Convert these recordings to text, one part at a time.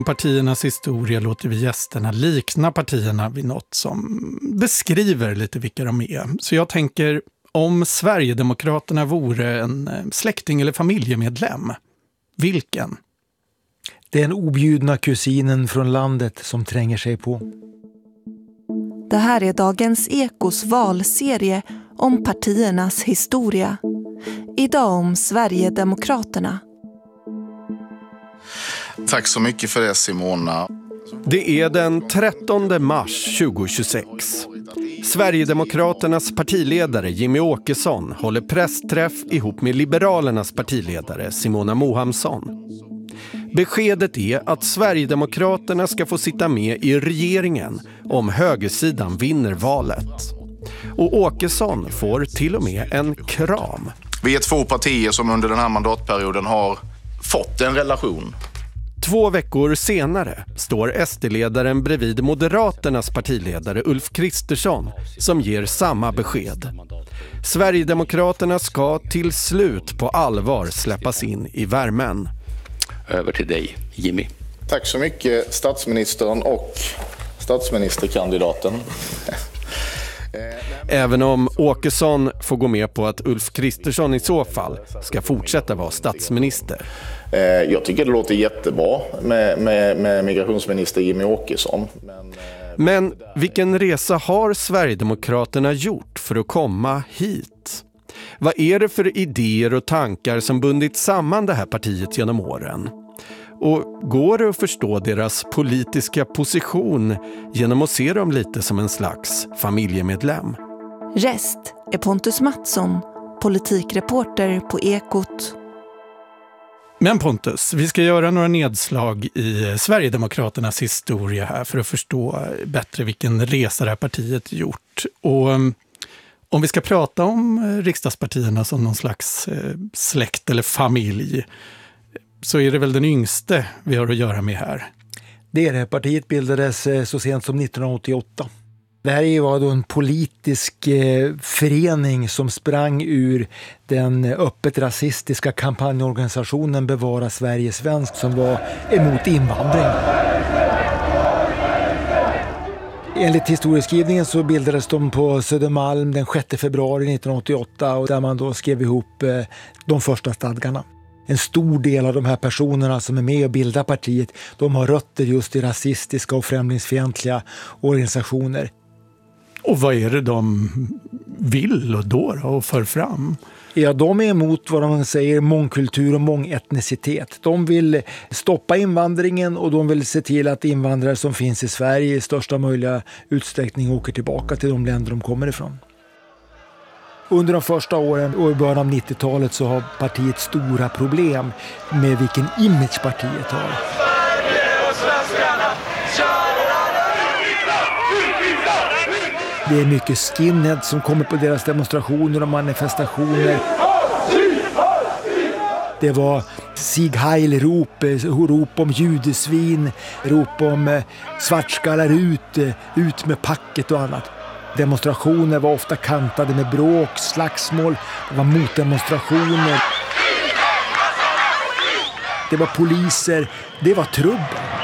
Partiernas historia låter vi gästerna likna partierna vid något som beskriver lite vilka de är. Så jag tänker, om Sverigedemokraterna vore en släkting eller familjemedlem, vilken? Den objudna kusinen från landet som tränger sig på. Det här är Dagens Ekos valserie om partiernas historia. Idag om Sverigedemokraterna. Tack så mycket för det, Simona. Det är den 13 mars 2026. Sverigedemokraternas partiledare Jimmie Åkesson håller pressträff ihop med Liberalernas partiledare Simona Mohamsson. Beskedet är att Sverigedemokraterna ska få sitta med i regeringen om högersidan vinner valet. Och Åkesson får till och med en kram. Vi är två partier som under den här mandatperioden har fått en relation. 2 veckor senare står SD-ledaren bredvid Moderaternas partiledare Ulf Kristersson som ger samma besked. Sverigedemokraterna ska till slut på allvar släppas in i värmen. Över till dig, Jimmy. Tack så mycket, statsministern och statsministerkandidaten. Även om Åkesson får gå med på att Ulf Kristersson i så fall ska fortsätta vara statsminister. Jag tycker det låter jättebra med migrationsminister Jimmie Åkesson. Men vilken resa har Sverigedemokraterna gjort för att komma hit? Vad är det för idéer och tankar som bundit samman det här partiet genom åren? Och går det att förstå deras politiska position genom att se dem lite som en slags familjemedlem? Rest är Pontus Mattsson, politikreporter på Ekot. Men Pontus, vi ska göra några nedslag i Sverigedemokraternas historia här för att förstå bättre vilken resa det här partiet gjort. Och om vi ska prata om riksdagspartierna som någon slags släkt eller familj, så är det väl den yngste vi har att göra med här. Det är det. Partiet bildades så sent som 1988. Det här var då en politisk förening som sprang ur den öppet rasistiska kampanjorganisationen Bevara Sverige svensk som var emot invandring. Enligt historieskrivningen så bildades de på Södermalm den 6 februari 1988 och där man då skrev ihop de första stadgarna. En stor del av de här personerna som är med och bildar partiet, de har rötter just i rasistiska och främlingsfientliga organisationer. Och vad är det de vill och för fram? Ja, de är emot vad de säger mångkultur och mångetnicitet. De vill stoppa invandringen och de vill se till att invandrare som finns i Sverige i största möjliga utsträckning åker tillbaka till de länder de kommer ifrån. Under de första åren och i början av 90-talet så har partiet stora problem med vilken image partiet har. Det är mycket skinhead som kommer på deras demonstrationer och manifestationer. Det var Sieg Heil-rop, rop om judesvin, rop om svartskallar ut med packet och annat. Demonstrationer var ofta kantade med bråk, slagsmål, det var motdemonstrationer. Det var poliser, det var trubbel.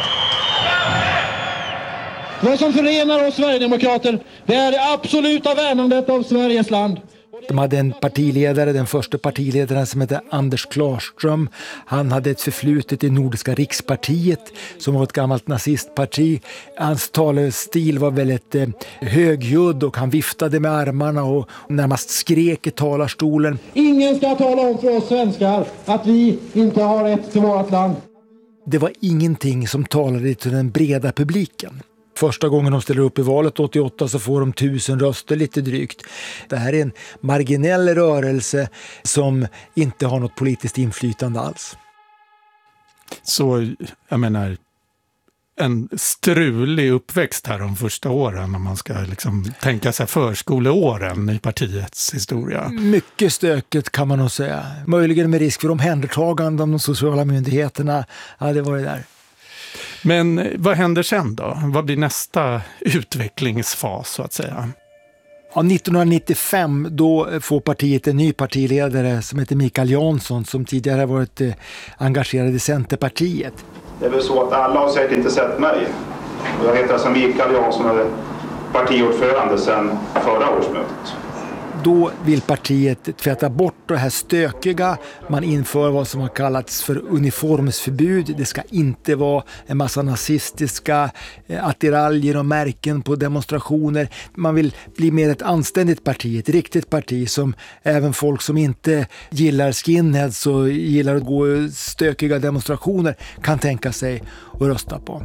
Vad som förenar oss Sverigedemokrater, det är det absoluta värnandet av Sveriges land. De hade en partiledare, den första partiledaren som hette Anders Klarström. Han hade ett förflutet i Nordiska rikspartiet som var ett gammalt nazistparti. Hans talestil var väldigt högljudd och han viftade med armarna och närmast skrek i talarstolen. Ingen ska tala om för oss svenskar att vi inte har rätt till vårt land. Det var ingenting som talade till den breda publiken. Första gången de ställer upp i valet 88 så får de 1000 röster lite drygt. Det här är en marginell rörelse som inte har något politiskt inflytande alls. Så jag menar, en strulig uppväxt här de första åren om man ska liksom tänka sig förskoleåren i partiets historia. Mycket stökigt kan man nog säga. Möjligen med risk för omhändertagande om de sociala myndigheterna hade varit där. Men vad händer sen då? Vad blir nästa utvecklingsfas så att säga? Ja, 1995 då får partiet en ny partiledare som heter Mikael Jansson som tidigare varit engagerad i Centerpartiet. Det är väl så att alla har säkert inte sett mig. Jag heter alltså Mikael Jansson och är partiordförande sedan förra årsmötet. Då vill partiet tvätta bort det här stökiga. Man inför vad som har kallats för uniformsförbud. Det ska inte vara en massa nazistiska attiraljer och märken på demonstrationer. Man vill bli mer ett anständigt parti, ett riktigt parti som även folk som inte gillar skinheads och gillar att gå stökiga demonstrationer kan tänka sig att rösta på.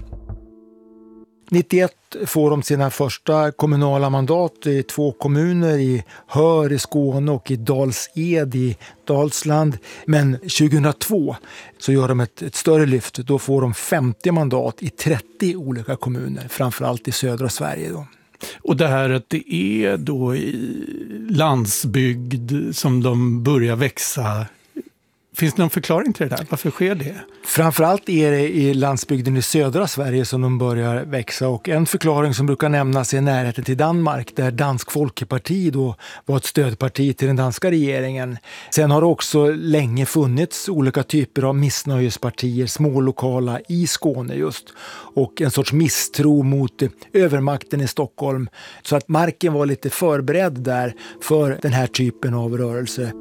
91 får de sina första kommunala mandat i 2 kommuner, i Hör i Skåne och i Dals-Ed i Dalsland. Men 2002 så gör de ett större lyft. Då får de 50 mandat i 30 olika kommuner, framförallt i södra Sverige då. Och det här att det är då i landsbygd som de börjar växa. Finns det någon förklaring till det där? Varför sker det? Framförallt är det i landsbygden i södra Sverige som de börjar växa. Och en förklaring som brukar nämnas är närheten till Danmark, där Dansk Folkeparti då var ett stödparti till den danska regeringen. Sen har det också länge funnits olika typer av missnöjespartier, smålokala i Skåne just. Och en sorts misstro mot övermakten i Stockholm. Så att marken var lite förberedd där för den här typen av rörelse.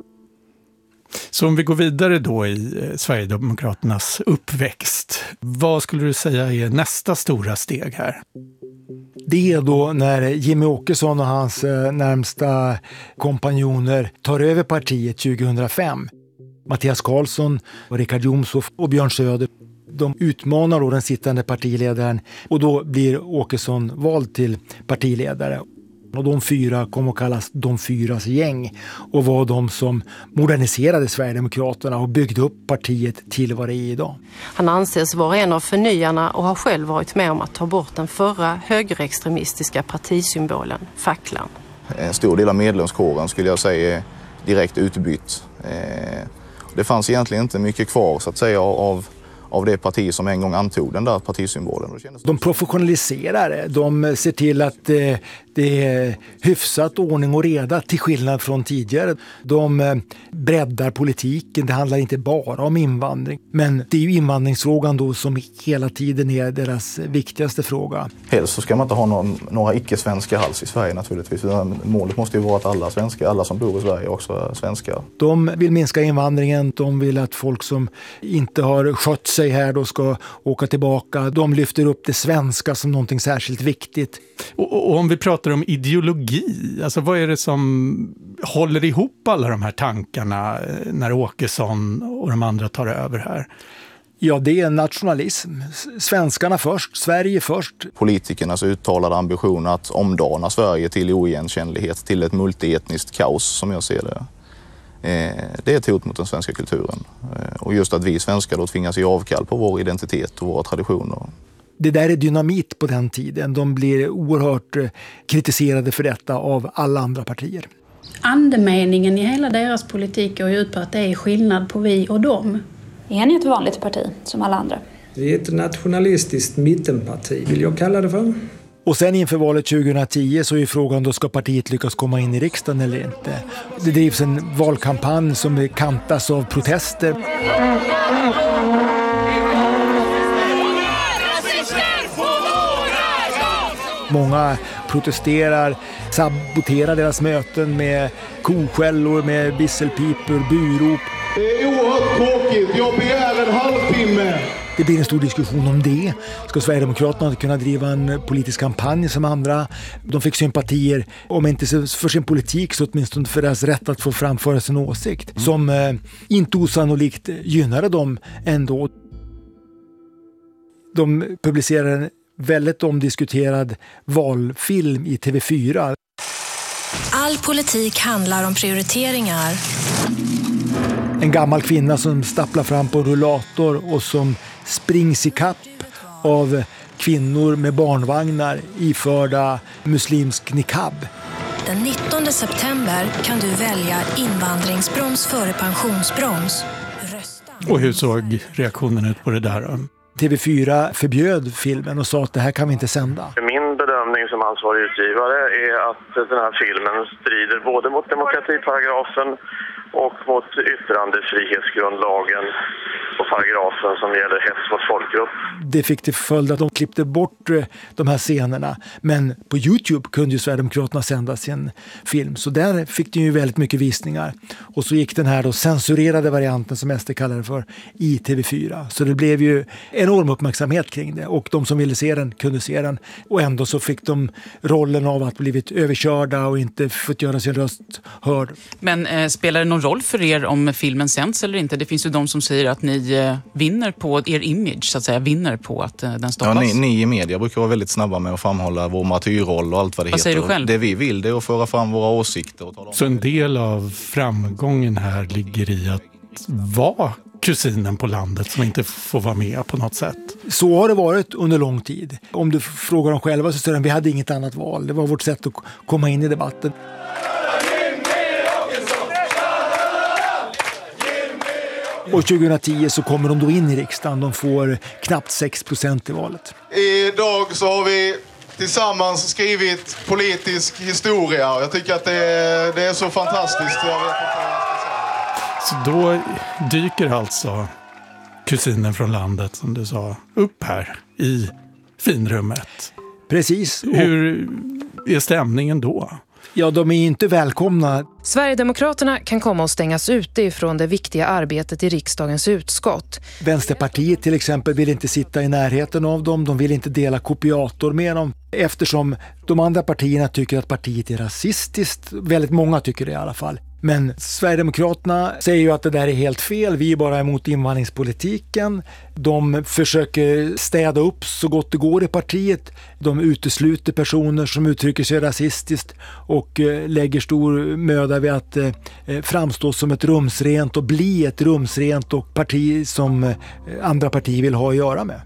Så om vi går vidare då i Sverigedemokraternas uppväxt, vad skulle du säga är nästa stora steg här? Det är då när Jimmie Åkesson och hans närmsta kompanjoner tar över partiet 2005. Mattias Karlsson, Richard Jomshof och Björn Söder, de utmanar då den sittande partiledaren och då blir Åkesson vald till partiledare. Och de 4 kom att kallas de 4s gäng och var de som moderniserade Sverigedemokraterna och byggde upp partiet till vad det är idag. Han anses vara en av förnyarna och har själv varit med om att ta bort den förra högerextremistiska partisymbolen, facklan. En stor del av medlemskåren skulle jag säga är direkt utbytt. Det fanns egentligen inte mycket kvar så att säga av det parti som en gång antog den där partisymbolen. De professionaliserar det. De ser till att det är hyfsat ordning och reda till skillnad från tidigare. De breddar politiken. Det handlar inte bara om invandring. Men det är ju invandringsfrågan då som hela tiden är deras viktigaste fråga. Helst så ska man inte ha några icke-svenskar alls i Sverige naturligtvis. Målet måste ju vara att alla som bor i Sverige också är svenskar. De vill minska invandringen. De vill att folk som inte har skött sig här då ska åka tillbaka. De lyfter upp det svenska som någonting särskilt viktigt. Och om vi pratar om ideologi, alltså vad är det som håller ihop alla de här tankarna när Åkesson och de andra tar över här? Ja, det är nationalism. Svenskarna först, Sverige först. Politikernas uttalade ambition att omdana Sverige till oigenkännlighet, till ett multietniskt kaos som jag ser det. Det är ett hot mot den svenska kulturen. Och just att vi svenskar då tvingas ge avkall på vår identitet och våra traditioner. Det där är dynamit på den tiden. De blir oerhört kritiserade för detta av alla andra partier. Andemeningen i hela deras politik går ut på att det är skillnad på vi och dem. Är ni ett vanligt parti som alla andra? Vi är ett nationalistiskt mittenparti, vill jag kalla det för. Och sen inför valet 2010 så är frågan då ska partiet lyckas komma in i riksdagen eller inte. Det drivs en valkampanj som kantas av protester. Många protesterar, saboterar deras möten med koskällor, med visselpipor, burop. Det är oerhört tråkigt, jag begär en halvtimme. Det blir en stor diskussion om det. Ska Sverigedemokraterna kunna driva en politisk kampanj som andra? De fick sympatier, om inte för sin politik så åtminstone för deras rätt att få framföra sin åsikt. Som inte osannolikt gynnade dem ändå. De publicerade en väldigt omdiskuterad valfilm i TV4. All politik handlar om prioriteringar. En gammal kvinna som stapplar fram på en rullator och som springs i kapp av kvinnor med barnvagnar iförda muslimsk niqab. Den 19 september kan du välja invandringsbroms före pensionsbroms. Och hur såg reaktionen ut på det där? TV4 förbjöd filmen och sa att det här kan vi inte sända. Min bedömning som ansvarig utgivare är att den här filmen strider både mot demokratiparagrafen och mot yttrandefrihetsgrundlagen och paragrafen som gäller hets mot folkgrupp. Det fick till följd att de klippte bort de här scenerna. Men på YouTube kunde ju Sverigedemokraterna sända sin film. Så där fick det ju väldigt mycket visningar. Och så gick den här då censurerade varianten som SD kallar det för i TV4. Så det blev ju enorm uppmärksamhet kring det. Och de som ville se den kunde se den. Och ändå så fick de rollen av att blivit överkörda och inte fått göra sin röst hörd. Men spelar det någon roll för er om filmen sänds eller inte? Det finns ju de som säger att ni vinner på er image, så att säga, vinner på att den stoppas. Ja, ni i media brukar vara väldigt snabba med att framhålla vår martyrroll och allt vad det heter. Vad säger du själv? Det vi vill, det är att föra fram våra åsikter. Och tala om. Så en del av framgången här ligger i att vara kusinen på landet som inte får vara med på något sätt. Så har det varit under lång tid. Om du frågar dem själva så säger de vi hade inget annat val. Det var vårt sätt att komma in i debatten. Och 2010 så kommer de då in i riksdagen. De får knappt 6% i valet. Idag så har vi tillsammans skrivit politisk historia. Jag tycker att det är så fantastiskt. Jag vet inte vad jag ska säga. Så då dyker alltså kusinen från landet, som du sa, upp här i finrummet. Precis. Hur är stämningen då? Ja, de är inte välkomna. Sverigedemokraterna kan komma att stängas ute ifrån det viktiga arbetet i riksdagens utskott. Vänsterpartiet till exempel vill inte sitta i närheten av dem. De vill inte dela kopiator med dem. Eftersom de andra partierna tycker att partiet är rasistiskt. Väldigt många tycker det i alla fall. Men Sverigedemokraterna säger ju att det där är helt fel. Vi är bara emot invandringspolitiken. De försöker städa upp så gott det går i partiet. De utesluter personer som uttrycker sig rasistiskt och lägger stor möda vid att framstå som ett rumsrent och bli ett rumsrent och parti som andra partier vill ha att göra med.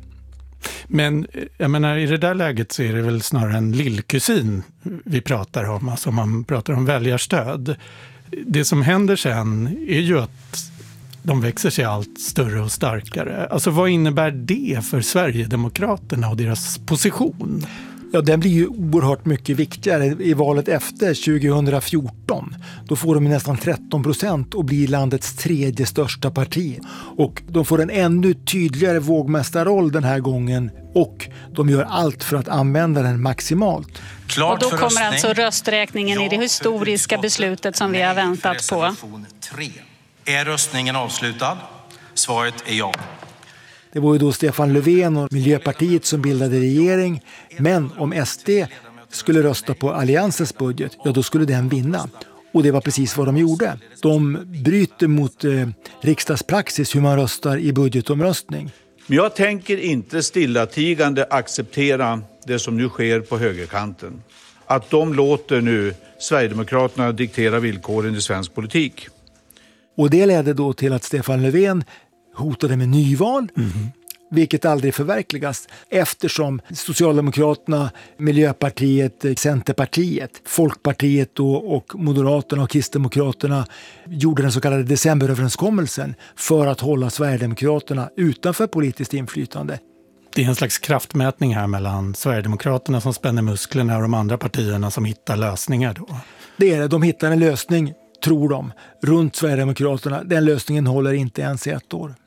Men jag menar, i det där läget så är det väl snarare en lillkusin vi pratar om. Alltså man pratar om väljarstöd. Det som händer sen är ju att de växer sig allt större och starkare. Alltså vad innebär det för Sverigedemokraterna och deras position? Ja, den blir ju oerhört mycket viktigare i valet efter 2014. Då får de nästan 13% och blir landets tredje största parti. Och de får en ännu tydligare vågmästarroll den här gången och de gör allt för att använda den maximalt. Och då kommer alltså rösträkningen i det historiska beslutet som vi har väntat på. 3. Är röstningen avslutad? Svaret är ja. Det var ju då Stefan Löfven och Miljöpartiet som bildade regering. Men om SD skulle rösta på Alliansens budget, ja då skulle den vinna. Och det var precis vad de gjorde. De bryter mot riksdagspraxis hur man röstar i budgetomröstning. Men jag tänker inte stillatigande acceptera det som nu sker på högerkanten. Att de låter nu Sverigedemokraterna diktera villkoren i svensk politik. Och det ledde då till att Stefan Löfven hotade med nyval, vilket aldrig förverkligas eftersom Socialdemokraterna, Miljöpartiet, Centerpartiet, Folkpartiet och Moderaterna och Kristdemokraterna gjorde den så kallade decemberöverenskommelsen för att hålla Sverigedemokraterna utanför politiskt inflytande. Det är en slags kraftmätning här mellan Sverigedemokraterna som spänner musklerna och de andra partierna som hittar lösningar då. Det är det, de hittar en lösning, tror de, runt Sverigedemokraterna. Den lösningen håller inte ens 1 år.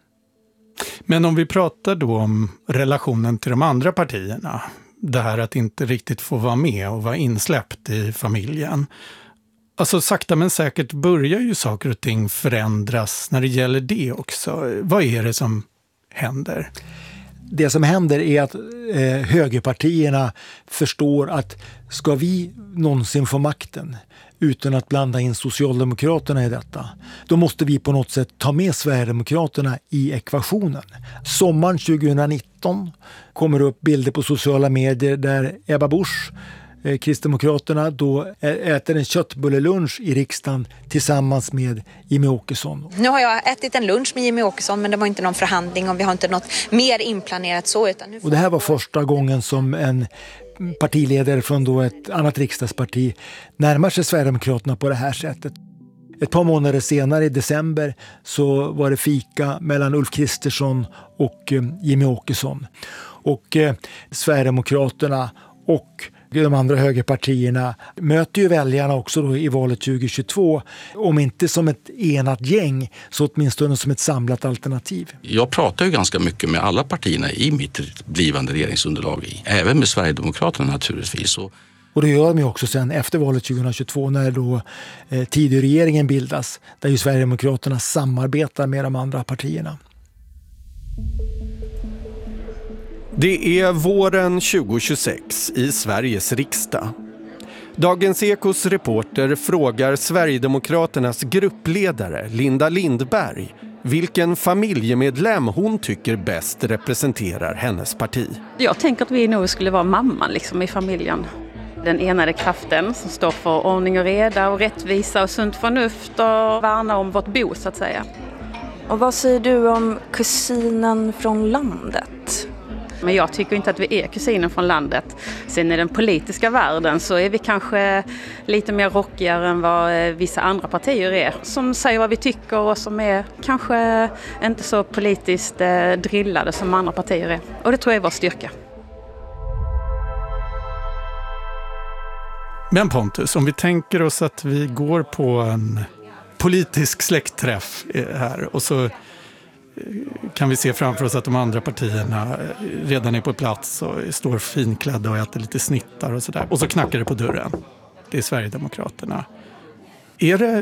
Men om vi pratar då om relationen till de andra partierna, det här att inte riktigt få vara med och vara insläppt i familjen. Alltså sakta men säkert börjar ju saker och ting förändras när det gäller det också. Vad är det som händer? Det som händer är att högerpartierna förstår att ska vi någonsin få makten utan att blanda in Socialdemokraterna i detta, då måste vi på något sätt ta med Sverigedemokraterna i ekvationen. Sommaren 2019 kommer upp bilder på sociala medier där Ebba Busch, Kristdemokraterna, då äter en köttbullelunch i riksdagen tillsammans med Jimmy Åkesson. Nu har jag ätit en lunch med Jimmy Åkesson, men det var inte någon förhandling och vi har inte något mer inplanerat så. Och det här var första gången som en partiledare från då ett annat riksdagsparti närmar sig Sverigedemokraterna på det här sättet. Ett par månader senare i december så var det fika mellan Ulf Kristersson och Jimmy Åkesson. Och Sverigedemokraterna och de andra högerpartierna möter ju väljarna också då i valet 2022. Om inte som ett enat gäng så åtminstone som ett samlat alternativ. Jag pratar ju ganska mycket med alla partierna i mitt blivande regeringsunderlag. Även med Sverigedemokraterna naturligtvis. Och det gör de ju också sen efter valet 2022 när då Tidöregeringen bildas. Där ju Sverigedemokraterna samarbetar med de andra partierna. Det är våren 2026 i Sveriges riksdag. Dagens Ekos reporter frågar Sverigedemokraternas gruppledare Linda Lindberg vilken familjemedlem hon tycker bäst representerar hennes parti. Jag tänker att vi nog skulle vara mamman liksom i familjen. Den enade kraften som står för ordning och reda och rättvisa och sunt förnuft och värna om vårt bo så att säga. Och vad säger du om kusinen från landet? Men jag tycker inte att vi är kusinen från landet. Sen i den politiska världen så är vi kanske lite mer rockigare än vad vissa andra partier är. Som säger vad vi tycker och som är kanske inte så politiskt drillade som andra partier är. Och det tror jag är vår styrka. Men Pontus, om vi tänker oss att vi går på en politisk släktträff här och så kan vi se framför oss att de andra partierna redan är på plats och står finklädda och äter lite snittar och sådär. Och så knackar det på dörren. Det är Sverigedemokraterna. Är det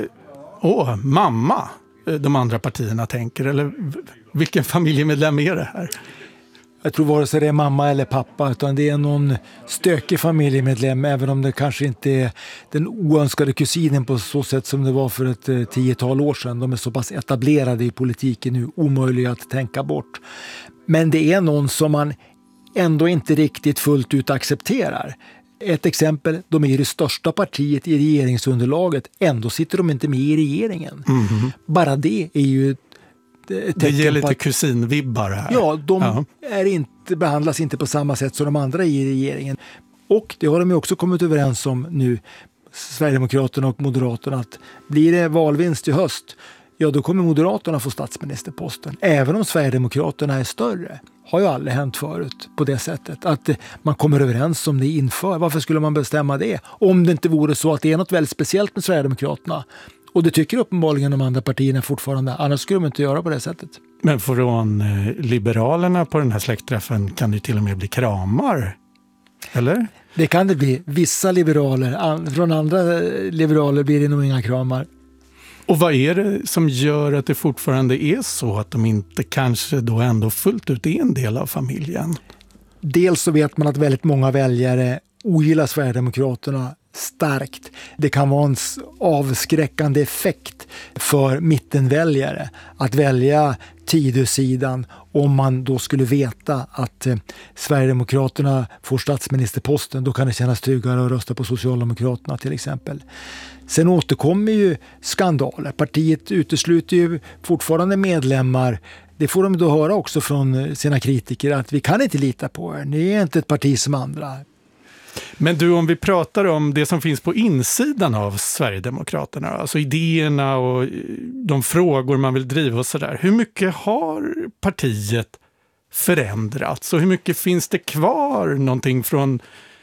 mamma de andra partierna tänker? Eller vilken familjemedlem är det här? Jag tror vare sig det är mamma eller pappa utan det är någon stökig familjemedlem även om det kanske inte är den oönskade kusinen på så sätt som det var för ett 10-tal år sedan. De är så pass etablerade i politiken nu, omöjliga att tänka bort. Men det är någon som man ändå inte riktigt fullt ut accepterar. Ett exempel, de är det största partiet i regeringsunderlaget, ändå sitter de inte med i regeringen. Mm-hmm. Bara det är ju det ger lite kusinvibbar här. Ja, de behandlas inte på samma sätt som de andra i regeringen. Och det har de ju också kommit överens om nu, Sverigedemokraterna och Moderaterna, att blir det valvinst i höst, ja då kommer Moderaterna få statsministerposten. Även om Sverigedemokraterna är större. Har ju aldrig hänt förut på det sättet. Att man kommer överens om det inför. Varför skulle man bestämma det? Om det inte vore så att det är något väldigt speciellt med Sverigedemokraterna. Och det tycker uppenbarligen de andra partierna fortfarande. Annars skulle de inte göra på det sättet. Men från Liberalerna på den här släktträffen kan det till och med bli kramar. Eller? Det kan det bli. Vissa liberaler. Från andra liberaler blir det nog inga kramar. Och vad är det som gör att det fortfarande är så att de inte kanske då ändå fullt ut är en del av familjen? Dels så vet man att väldigt många väljare ogillar Sverigedemokraterna starkt. Det kan vara en avskräckande effekt för mittenväljare att välja Tidösidan om man då skulle veta att Sverigedemokraterna får statsministerposten. Då kan det kännas tryggare att rösta på Socialdemokraterna till exempel. Sen återkommer ju skandaler. Partiet utesluter ju fortfarande medlemmar. Det får de då höra också från sina kritiker att vi kan inte lita på er. Ni är inte ett parti som andra. Men du, om vi pratar om det som finns på insidan av Sverigedemokraterna, alltså idéerna och de frågor man vill driva och sådär. Hur mycket har partiet förändrats och hur mycket finns det kvar någonting från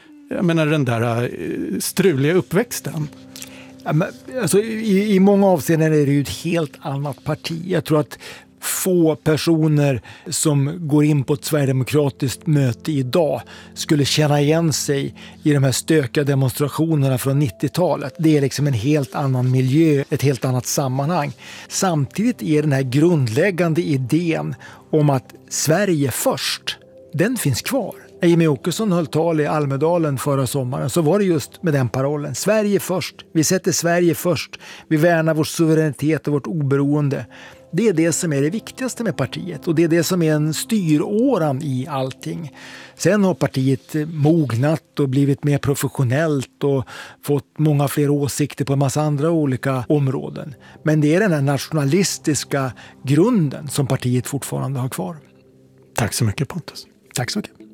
den där struliga uppväxten? Alltså, i många avseenden är det ju ett helt annat parti. Jag tror att få personer som går in på ett sverigedemokratiskt möte idag skulle känna igen sig i de här stökiga demonstrationerna från 90-talet. Det är liksom en helt annan miljö, ett helt annat sammanhang. Samtidigt är den här grundläggande idén om att Sverige först, den finns kvar. När Jimmie Åkesson höll tal i Almedalen förra sommaren så var det just med den parollen. Sverige först. Vi sätter Sverige först. Vi värnar vår suveränitet och vårt oberoende. Det är det som är det viktigaste med partiet och det är det som är en styråran i allting. Sen har partiet mognat och blivit mer professionellt och fått många fler åsikter på en massa andra olika områden. Men det är den här nationalistiska grunden som partiet fortfarande har kvar. Tack så mycket Pontus. Tack så mycket.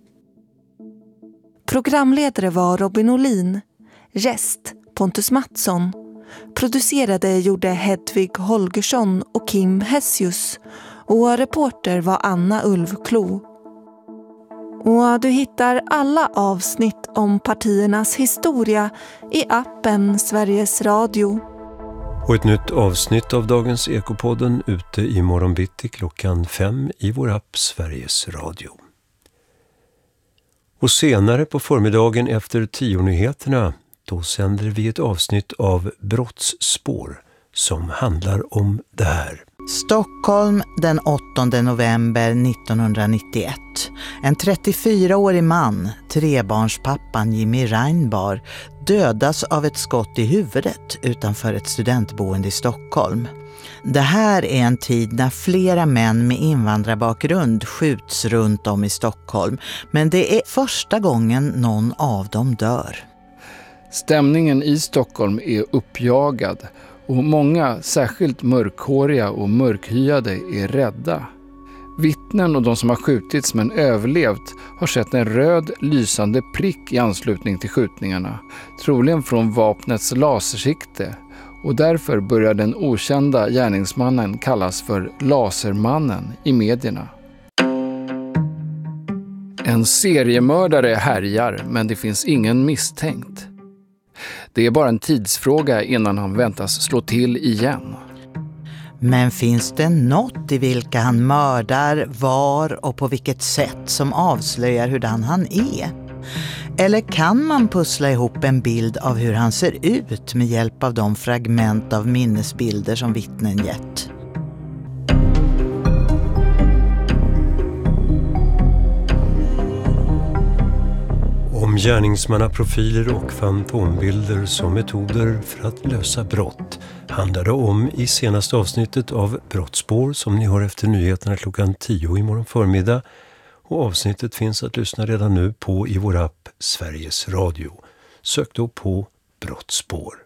Programledare var Robin Olin. Gäst Pontus Mattsson. Producerade gjorde Hedvig Holgersson och Kim Hessius och reporter var Anna Ulvklo. Och du hittar alla avsnitt om partiernas historia i appen Sveriges Radio. Och ett nytt avsnitt av dagens Ekopodden ute i morgon bitti 5:00 i vår app Sveriges Radio. Och senare på förmiddagen efter 10-nyheterna, då sänder vi ett avsnitt av Brottsspår som handlar om det här. Stockholm den 8 november 1991. En 34-årig man, trebarnspappan Jimmy Reinbar, dödas av ett skott i huvudet utanför ett studentboende i Stockholm. Det här är en tid när flera män med invandrarbakgrund skjuts runt om i Stockholm, men det är första gången någon av dem dör. Stämningen i Stockholm är uppjagad och många, särskilt mörkhåriga och mörkhyade, är rädda. Vittnen och de som har skjutits men överlevt har sett en röd lysande prick i anslutning till skjutningarna, troligen från vapnets lasersikte, och därför börjar den okända gärningsmannen kallas för Lasermannen i medierna. En seriemördare härjar, men det finns ingen misstänkt. Det är bara en tidsfråga innan han väntas slå till igen. Men finns det något i vilka han mördar, var och på vilket sätt som avslöjar hurdan han är? Eller kan man pussla ihop en bild av hur han ser ut med hjälp av de fragment av minnesbilder som vittnen gett? Om gärningsmannaprofiler och fantombilder som metoder för att lösa brott handlar det om i senaste avsnittet av Brottsspår som ni har efter nyheterna 10:00 imorgon förmiddag. Och avsnittet finns att lyssna redan nu på i vår app Sveriges Radio. Sök då på Brottsspår.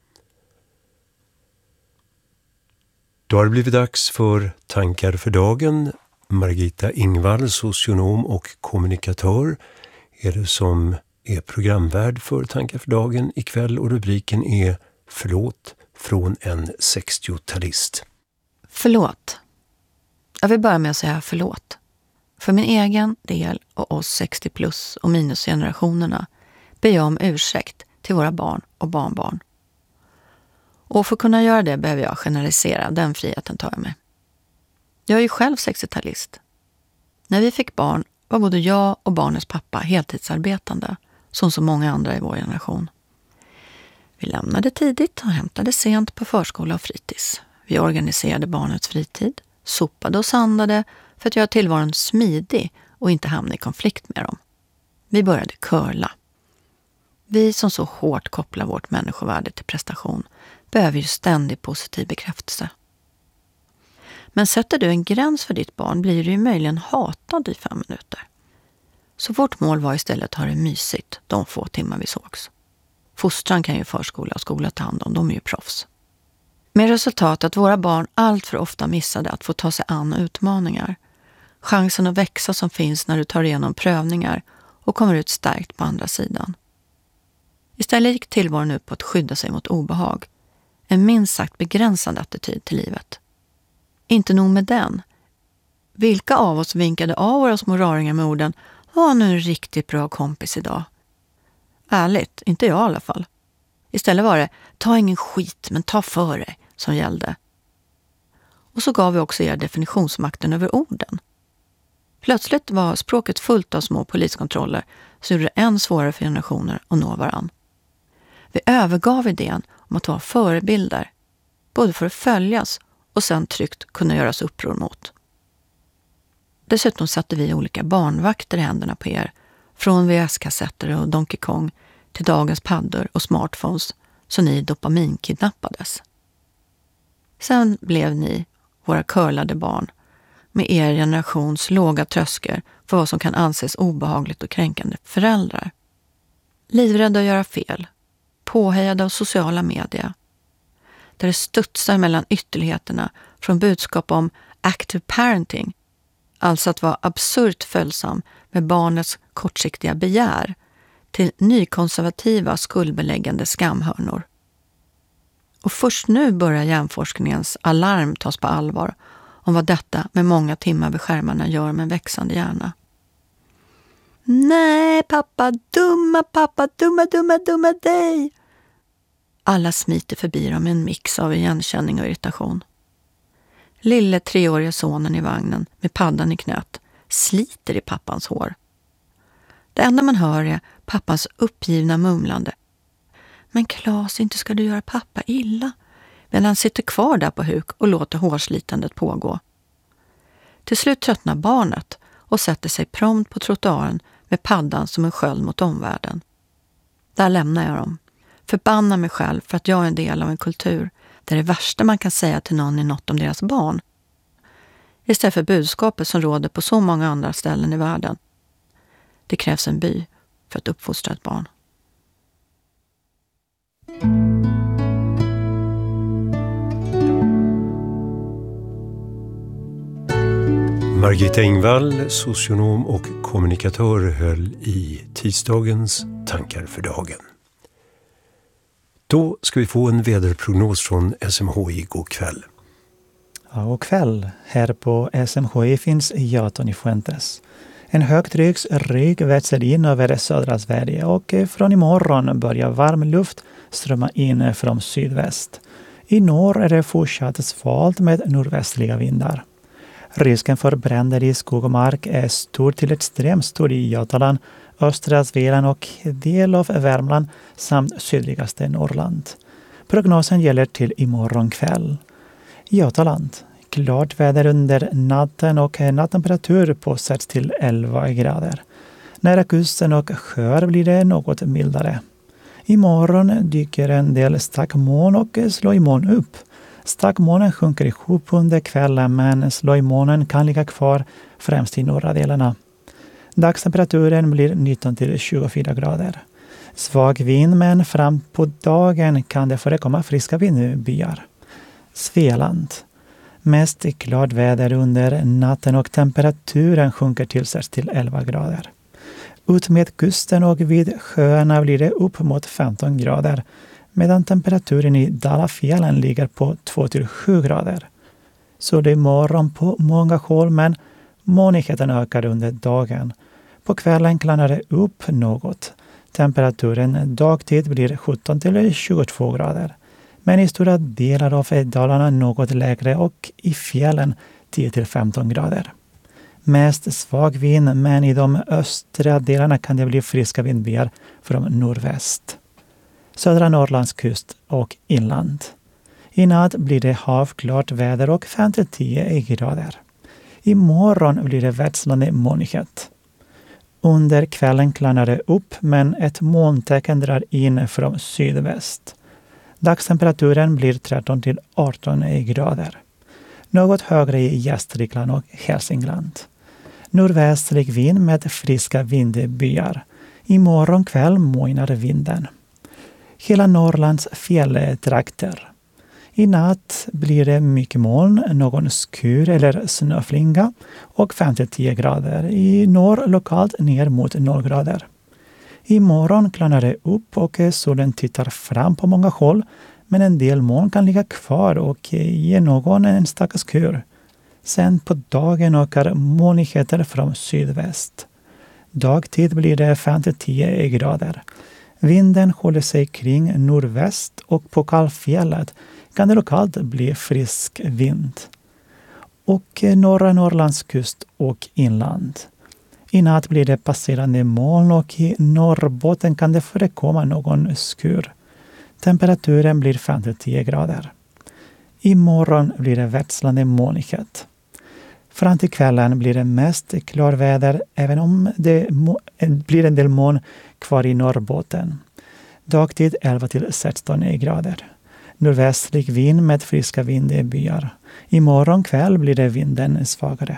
Då har det blivit dags för Tankar för dagen. Margita Ingvall, socionom och kommunikatör, är det som är programvärd för Tankar för dagen ikväll, och rubriken är Förlåt från en 60-talist. Förlåt. Jag vill börja med att säga förlåt. För min egen del och oss 60 plus och minusgenerationerna ber jag om ursäkt till våra barn och barnbarn. Och för att kunna göra det behöver jag generalisera, den friheten tar jag med. Jag är ju själv 60-talist. När vi fick barn var både jag och barnets pappa heltidsarbetande, som så många andra i vår generation. Vi lämnade tidigt och hämtade sent på förskola och fritids. Vi organiserade barnets fritid, sopade och sandade för att göra tillvaron smidig och inte hamna i konflikt med dem. Vi började curla. Vi som så hårt kopplar vårt människovärde till prestation behöver ju ständig positiv bekräftelse. Men sätter du en gräns för ditt barn blir du ju möjligen hatad i 5 minuter. Så vårt mål var istället att ha det mysigt de få timmar vi sågs. Fostran kan ju förskola och skola ta hand om, de är ju proffs. Med resultat att våra barn allt för ofta missade att få ta sig an utmaningar. Chansen att växa som finns när du tar igenom prövningar och kommer ut stärkt på andra sidan. Istället gick tillvaron ut på att skydda sig mot obehag. En minst sagt begränsande attityd till livet. Inte nog med den. Vilka av oss vinkade av våra små raringar med orden "Var nu en riktigt bra kompis idag"? Ärligt, inte jag i alla fall. Istället var det "ta ingen skit men ta för dig" som gällde. Och så gav vi också er definitionsmakten över orden. Plötsligt var språket fullt av små poliskontroller så gjorde det än svårare för generationer att nå varann. Vi övergav idén om att vara förebilder, både för att följas och sen tryggt kunna göras uppror mot. Dessutom satte vi olika barnvakter i händerna på er, från VS-kassetter och Donkey Kong till dagens paddor och smartphones, så ni dopaminkidnappades. Sen blev ni våra curlade barn, med er generations låga tröskel för vad som kan anses obehagligt och kränkande föräldrar. Livrädda att göra fel, påhejade av sociala medier, där det studsar mellan ytterligheterna från budskap om active parenting, alltså att vara absurt följsam med barnets kortsiktiga begär, till nykonservativa skuldbeläggande skamhörnor. Och först nu börjar hjärnforskningens alarm tas på allvar om vad detta med många timmar vid skärmarna gör med en växande hjärna. Nej, pappa, dumma dig. Alla smiter förbi dem med en mix av igenkänning och irritation. Lille 3-åriga sonen i vagnen med paddan i knät sliter i pappans hår. Det enda man hör är pappans uppgivna mumlande. Men Claes, inte ska du göra pappa illa. Men han sitter kvar där på huk och låter hårslitandet pågå. Till slut tröttnar barnet och sätter sig prompt på trottoaren med paddan som en sköld mot omvärlden. Där lämnar jag dem. Förbannar mig själv för att jag är en del av en kultur där det värsta man kan säga till någon är något om deras barn. Istället för budskapet som råder på så många andra ställen i världen. Det krävs en by för att uppfostra ett barn. Margita Engvall, socionom och kommunikatör, höll i tisdagens Tankar för dagen. Då ska vi få en väderprognos från SMHI god kväll. Ja, god kväll. Här på SMHI finns Jaton i Fuentes. En högtrycksrygg växer in över södra Sverige och från imorgon börjar varm luft strömma in från sydväst. I norr är det fortsatt svalt med nordvästliga vindar. Risken för bränder i skog och mark är stor till extremt stor i Götaland, östra Svealand och del av Värmland samt sydligaste Norrland. Prognosen gäller till imorgon kväll. Götaland. Klart väder under natten och nattemperatur på 6 till 11 grader. Nära kusten och sjöar blir det något mildare. Imorgon dyker en del stackmoln och slöjmoln upp. Stackmolnen sjunker ihop under kvällen men slöjmolnen kan ligga kvar främst i norra delarna. Dagstemperaturen blir 19 till 24 grader. Svag vind men fram på dagen kan det förekomma friska vindbyar. Svealand. Mest klart väder under natten och temperaturen sjunker till 6 till 11 grader. Ut med kusten och vid sjöarna blir det upp mot 15 grader medan temperaturen i Dalafjällen ligger på 2 till 7 grader. Så det är morgon på många håll men molnigheten ökar under dagen. På kvällen klarnar det upp något. Temperaturen dagtid blir 17 till 22 grader. Men i stora delar av Dalarna något lägre och i fjällen 10 till 15 grader. Mest svag vind men i de östra delarna kan det bli friska vindbyar från nordväst. Södra Norrlands kust och inland. I natt blir det havklart väder och 5 till 10 grader. Imorgon blir det växlande molnighet. Under kvällen klarnar det upp men ett molntecken drar in från sydväst. Dagstemperaturen blir 13 till 18 grader. Något högre i Gästrikland och Hälsingland. Nordvästlig vind med friska vindbyar. Imorgon kväll mojnar vinden. Hela Norrlands fjälltrakter. I natt blir det mycket moln, någon skur eller snöflinga och 5-10 grader. I norr lokalt ner mot 0 grader. Imorgon klarnar det upp och solen tittar fram på många håll men en del moln kan ligga kvar och ge någon enstaka skur. Sen på dagen ökar molnigheter från sydväst. Dagtid blir det 5-10 grader. Vinden håller sig kring nordväst och på Kalfjället kan det lokalt bli frisk vind. Och norra Norrlands kust och inland. I natt blir det passerande moln och i Norrbotten kan det förekomma någon skur. Temperaturen blir 5-10 grader. Imorgon blir det växlande molnighet. Fram till kvällen blir det mest klarväder även om det blir en del moln kvar i Norrbotten. Dagtid 11 till 16 grader. Nordvästlig vind med friska vindbyar. Imorgon kväll blir det vinden svagare.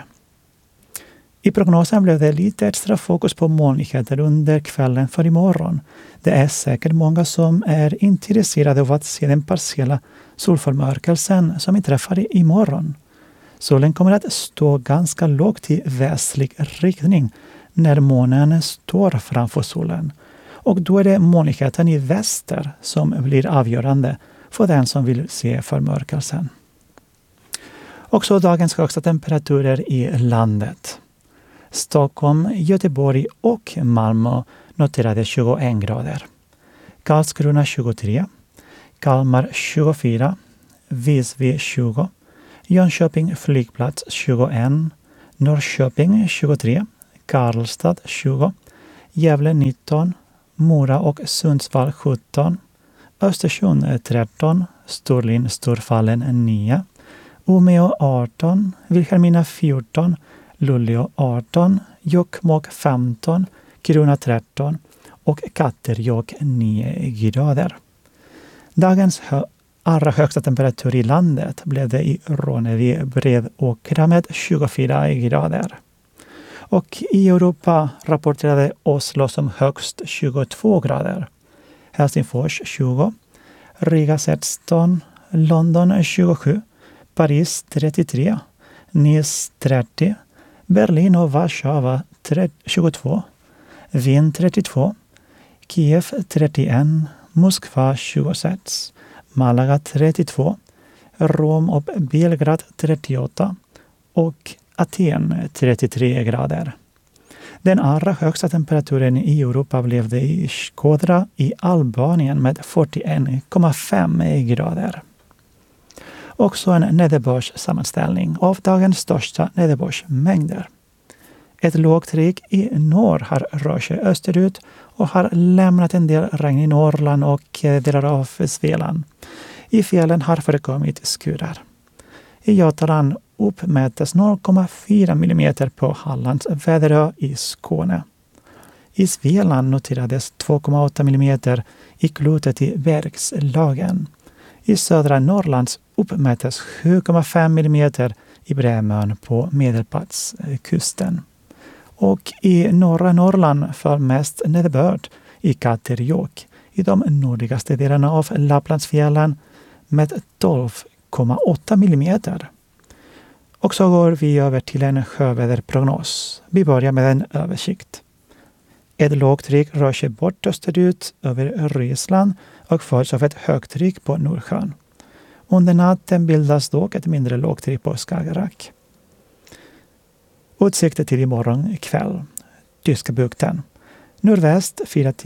I prognosen blev det lite extra fokus på molnigheter under kvällen för imorgon. Det är säkert många som är intresserade av att se den partiella solförmörkelsen som inträffar imorgon. Solen kommer att stå ganska lågt i västlig riktning när månen står framför solen. Och då är det molnigheten i väster som blir avgörande för den som vill se förmörkelsen. Också dagens högsta temperaturer i landet. Stockholm, Göteborg och Malmö noterade 21 grader. Karlskrona 23, Kalmar 24, Visby 20, Jönköping flygplats 21, Norrköping 23, Karlstad 20, Gävle 19, Mora och Sundsvall 17, Östersund 13, Storlien Storfallen 9, Umeå 18, Vilhelmina 14, Luleå 18, Jokkmokk 15, Kiruna 13 och Katterjåkk 9 grader. Dagens allra högsta temperatur i landet blev det i Ronneby Bredåkra med 24 grader. Och i Europa rapporterade Oslo som högst 22 grader. Helsingfors 20, Riga 16, London 27, Paris 33, Nice 30, Berlin och Warszawa 22, Wien 32, Kiev 31, Moskva 26, Malaga 32, Rom och Belgrad 38 och Aten 33 grader. Den allra högsta temperaturen i Europa blev det i Shkodra i Albanien med 41,5 grader. Också en nederbördssammanställning av dagens största nederbördsmängder. Ett lågtryck i norr har rört sig österut och har lämnat en del regn i Norrland och delar av Svealand. I fjällen har förekommit skurar. I Götaland uppmättes 0,4 mm på Hallands Väderö i Skåne. I Svealand noterades 2,8 mm i Klotet i Bergslagen. I södra Norrland uppmättes 7,5 mm i Bremön på Medelpadskusten. Och i norra Norrland föll mest nederbörd i Katterjåkk i de nordligaste delarna av Lapplandsfjällen med 12,8 mm. Och så går vi över till en sjöväderprognos. Vi börjar med en översikt. Ett lågtryck rör sig bort österut över Ryssland och följs av ett högtryck på Nordsjön. Under natten bildas dock ett mindre lågtryck på Skagerrak. Utsikter till imorgon kväll. Tyska bukten. Nordväst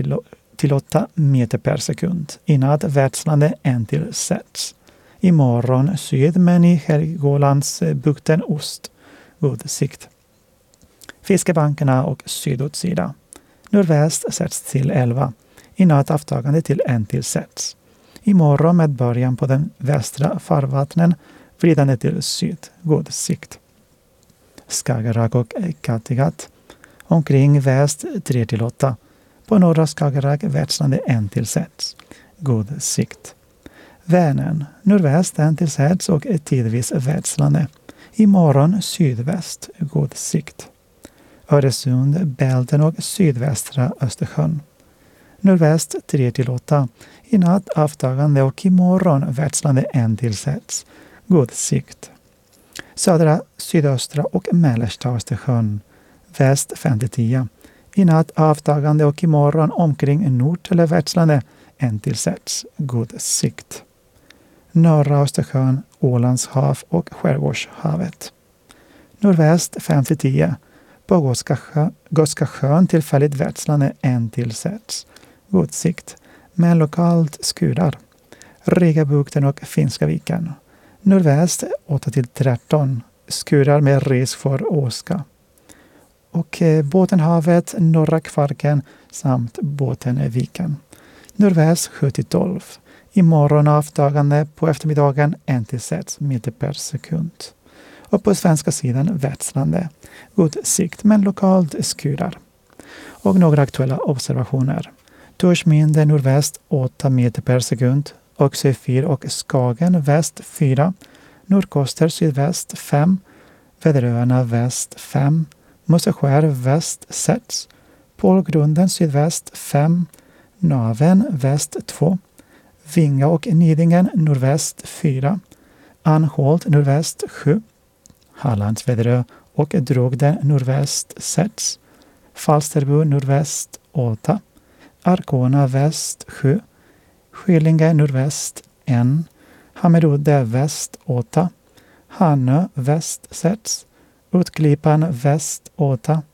4-8 meter per sekund. I natt västlandet 1-6. Imorgon syd, men i Helgolandsbukten ost. God sikt. Fiskebankerna och sydotsida. Nordväst 6-11. I natt avtagande till 1-6. Imorgon med början på den västra farvattnen vridande till syd. God sikt. Skagerrak och Kattegatt. Omkring väst 3-8. På norra Skagerrak västlandet 1-6. God sikt. Vänern, nordväst 1-6 och tidvis västlandet. Imorgon sydväst, god sikt. Öresund, Bälten och sydvästra Östersjön. Nordväst 3-8. I natt avtagande och imorgon västlandet 1-6. God sikt. Södra, sydöstra och mellersta Östersjön. Väst 5-10. I natt avtagande och imorgon omkring nord eller västlandet 1-6. God sikt. Norra Östersjön, Ålands hav och Skärgårdshavet. Nordväst 5-10. På Gotska sjön tillfälligt västlandet 1-6. God sikt. Men lokalt skurar. Rigabukten och Finska viken. Nordväst 8-13. Skurar med risk för åska. Och Bottenhavet, norra Kvarken samt Bottenviken. Nordväst 7-12. Imorgon avtagande på eftermiddagen 1-6 meter per sekund. Och på svenska sidan västlandet. God sikt men lokalt skurar. Och några aktuella observationer. Torsminde nordväst 8 meter per sekund. Oxefyr och Skagen väst 4. Nordkoster sydväst 5. Väderöarna väst 5. Museskär väst 6. Pålgrunden sydväst 5. Naven väst 2. Vinga och Nidingen nordväst 4. Anholt nordväst 7. Hallandsväderö och Drogden nordväst 6. Falsterbo nordväst 8. Arkona väst 7. Skillinge nordväst 1. Hammerudde väst 8. Hanö väst 6. Utklippan väst 8.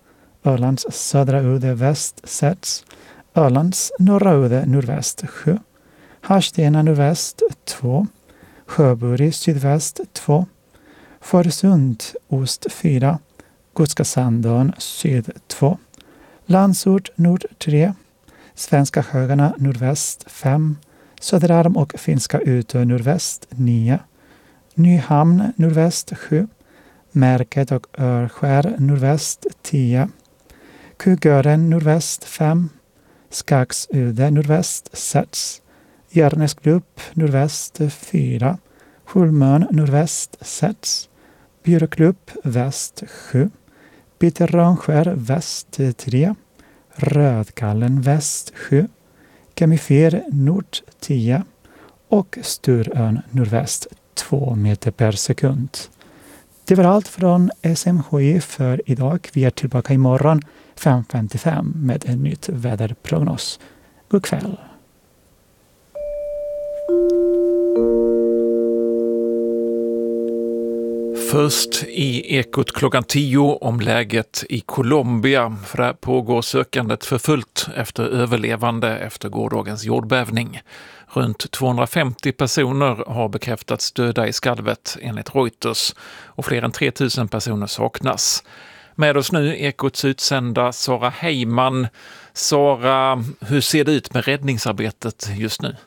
Ölands södra udde väst 6, Ölands norra udde nordväst 7, Harstena nordväst 2, Sjöburi sydväst 2, Föresund ost 4, Gotska Sandön syd 2, Landsort nord 3, Svenska Högarna nordväst 5, Söderarm och Finska Utö nordväst 9, Nyhamn nordväst 7, Märket och Örskär nordväst 10, Kugören nordväst 5, Skagsudde nordväst 6, Järnesklubb nordväst 4, Hulmön nordväst 6, Björklubb väst 7, Bitterrönskär väst 3, Rödkallen väst 7, Kemifir nord 10 och Sturön nordväst 2 meter per sekund. Det var allt från SMHI för idag. Vi är tillbaka imorgon 5:55 med en nytt väderprognos. God kväll! Först i Ekot klockan 10 om läget i Colombia, för där pågår sökandet för fullt efter överlevande efter gårdagens jordbävning. Runt 250 personer har bekräftats döda i skalvet enligt Reuters och fler än 3000 personer saknas. Med oss nu Ekots utsända Sara Heyman. Sara, hur ser det ut med räddningsarbetet just nu?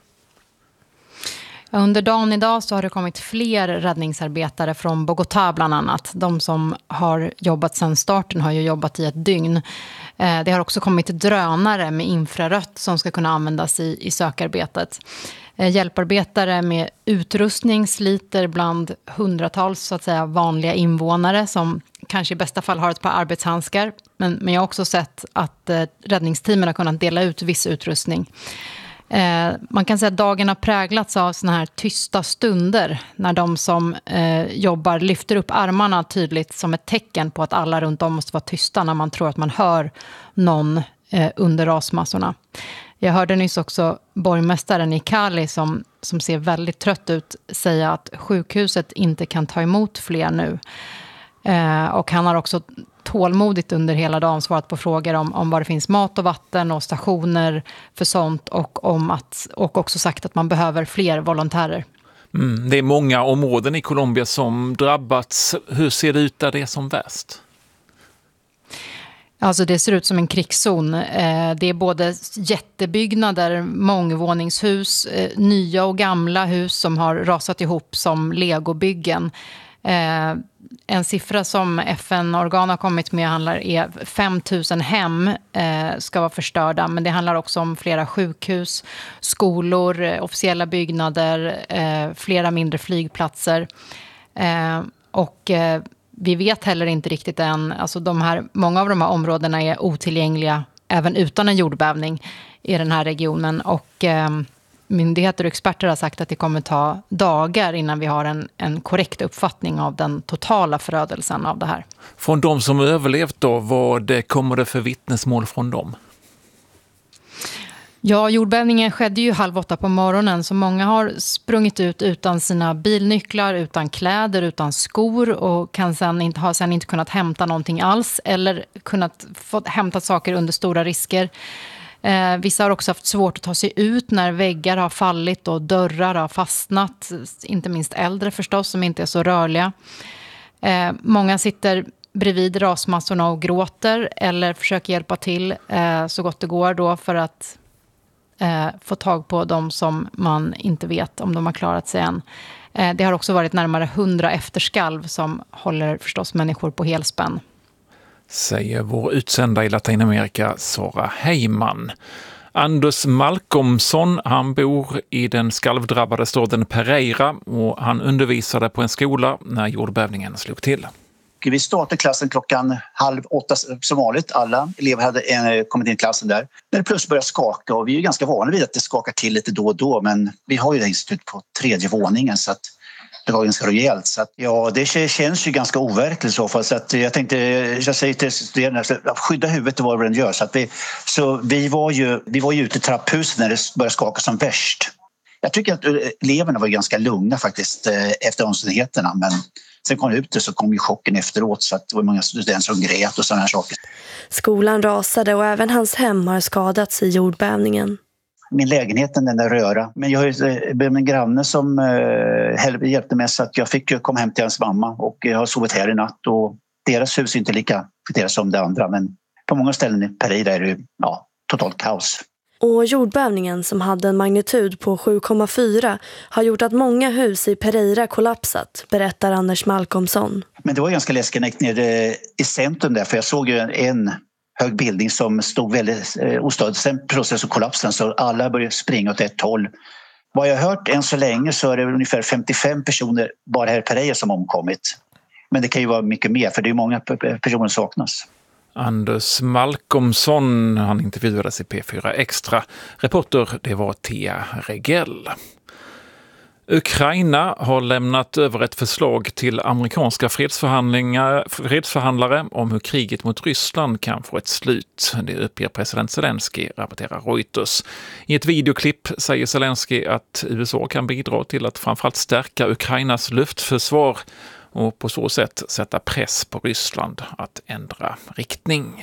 Under dagen idag så har det kommit fler räddningsarbetare från Bogotá bland annat. De som har jobbat sedan starten har ju jobbat i ett dygn. Det har också kommit drönare med infrarött som ska kunna användas i sökarbetet. Hjälparbetare med utrustning sliter bland hundratals så att säga vanliga invånare som kanske i bästa fall har ett par arbetshandskar. Men jag har också sett att räddningsteamen har kunnat dela ut viss utrustning. Man kan säga att dagen har präglats av såna här tysta stunder när de som jobbar lyfter upp armarna tydligt som ett tecken på att alla runt om måste vara tysta när man tror att man hör någon under rasmassorna. Jag hörde nyss också borgmästaren i Cali som ser väldigt trött ut säga att sjukhuset inte kan ta emot fler nu. Och han har också tålmodigt under hela dagen svarat på frågor om var det finns mat och vatten och stationer för sånt och också sagt att man behöver fler volontärer. Det är många områden i Colombia som drabbats. Hur ser det ut där det är som värst? Alltså det ser ut som en krigszon. Det är både jättebyggnader, mångvåningshus, nya och gamla hus som har rasat ihop som legobyggen. En siffra som FN-organ har kommit med är 5 000 hem ska vara förstörda. Men det handlar också om flera sjukhus, skolor, officiella byggnader, flera mindre flygplatser. Och vi vet heller inte riktigt än. Alltså många av de här områdena är otillgängliga även utan en jordbävning i den här regionen. Och myndigheter och experter har sagt att det kommer ta dagar innan vi har en korrekt uppfattning av den totala förödelsen av det här. Från de som överlevt då, vad kommer det för vittnesmål från dem? Ja, jordbävningen skedde ju 7:30 på morgonen så många har sprungit ut utan sina bilnycklar, utan kläder, utan skor och har sen inte kunnat hämta någonting alls eller kunnat få hämta saker under stora risker. Vissa har också haft svårt att ta sig ut när väggar har fallit och dörrar har fastnat, inte minst äldre förstås som inte är så rörliga. Många sitter bredvid rasmassorna och gråter eller försöker hjälpa till så gott det går då för att få tag på de som man inte vet om de har klarat sig än. Det har också varit närmare 100 efterskalv som håller förstås människor på helspänn. Säger vår utsända i Latinamerika Sara Heyman. Anders Malcolmsson, han bor i den skalvdrabbade staden Pereira och han undervisade på en skola när jordbävningen slog till. Vi startade klassen 7:30 som vanligt. Alla elever hade kommit in i klassen där. När det plötsligt började skaka och vi är ganska vana vid att det skakar till lite då och då. Men vi har ju det institut på 3:e våningen så att det var ganska rejält. Så att, ja, det känns ju ganska overkligt så fall. Så att jag säger till studerande att skydda huvudet var vad den gör. Så vi var ju ute i trapphuset när det började skaka som värst. Jag tycker att eleverna var ganska lugna faktiskt efter omständigheterna, men sen kom det ut och så kom ju chocken efteråt, så att det var många studenter som grät och sådana här saker. Skolan rasade och även hans hem har skadats i jordbävningen. Min lägenhet, den är röra, men jag har en granne som hjälpte mig så att jag fick komma hem till hans mamma, och jag har sovit här i natt, och deras hus är inte lika deras som det andra, men på många ställen i Pereira är det totalt kaos. Och jordbävningen som hade en magnitud på 7,4 har gjort att många hus i Pereira kollapsat, berättar Anders Malcolmsson. Men det var ganska läskigt när jag gick ner i centrum där, för jag såg ju en hög bildning som stod väldigt ostadigt. Sen processen kollapsade, så alla började springa åt ett håll. Vad jag har hört än så länge så är det ungefär 55 personer bara här i Pereira som omkommit. Men det kan ju vara mycket mer, för det är många personer som saknas. Anders Malcolmsson, han intervjuades i P4 Extra. Reporter, det var Thea Regell. Ukraina har lämnat över ett förslag till amerikanska fredsförhandlare om hur kriget mot Ryssland kan få ett slut. Det uppger president Zelensky, rapporterar Reuters. I ett videoklipp säger Zelensky att USA kan bidra till att framförallt stärka Ukrainas luftförsvar och på så sätt sätta press på Ryssland att ändra riktning.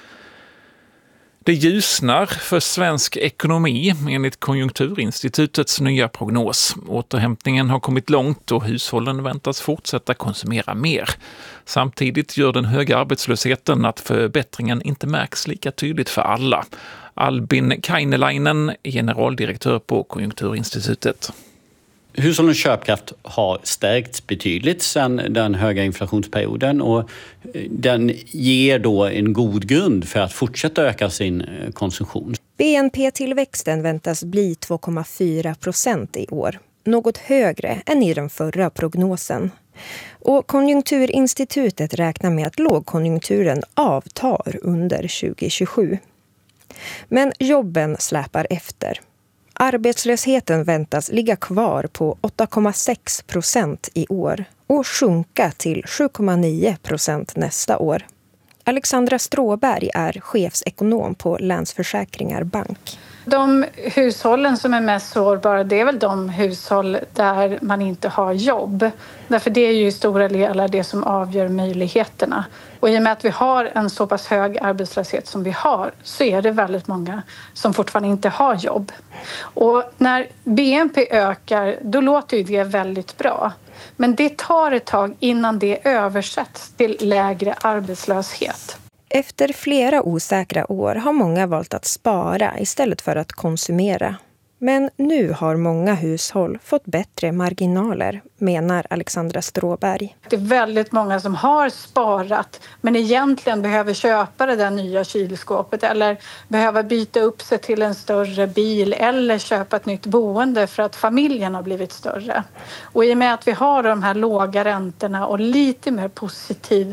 Det ljusnar för svensk ekonomi enligt Konjunkturinstitutets nya prognos. Återhämtningen har kommit långt och hushållen väntas fortsätta konsumera mer. Samtidigt gör den höga arbetslösheten att förbättringen inte märks lika tydligt för alla. Albin Kainelainen är generaldirektör på Konjunkturinstitutet. Hushållens köpkraft har stärkts betydligt sedan den höga inflationsperioden, och den ger då en god grund för att fortsätta öka sin konsumtion. BNP-tillväxten väntas bli 2,4% i år, något högre än i den förra prognosen. Och Konjunkturinstitutet räknar med att lågkonjunkturen avtar under 2027. Men jobben släpar efter. Arbetslösheten väntas ligga kvar på 8,6% i år och sjunka till 7,9% nästa år. Alexandra Stråberg är chefsekonom på Länsförsäkringar Bank. De hushållen som är mest sårbara, det är väl de hushåll där man inte har jobb. Därför det är ju i stora delar det som avgör möjligheterna. Och i och med att vi har en så pass hög arbetslöshet som vi har, så är det väldigt många som fortfarande inte har jobb. Och när BNP ökar, då låter ju det väldigt bra. Men det tar ett tag innan det översätts till lägre arbetslöshet. Efter flera osäkra år har många valt att spara istället för att konsumera. Men nu har många hushåll fått bättre marginaler, menar Alexandra Stråberg. Det är väldigt många som har sparat men egentligen behöver köpa det där nya kylskåpet eller behöver byta upp sig till en större bil eller köpa ett nytt boende för att familjen har blivit större. Och i och med att vi har de här låga räntorna och lite mer positiv